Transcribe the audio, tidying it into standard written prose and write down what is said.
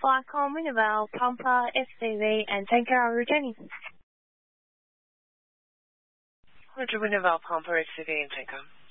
Flycom, Wintervale, Pumper, FCV and Tanker are returning. Roger, Wintervale, Pumper, FCV and Tanker.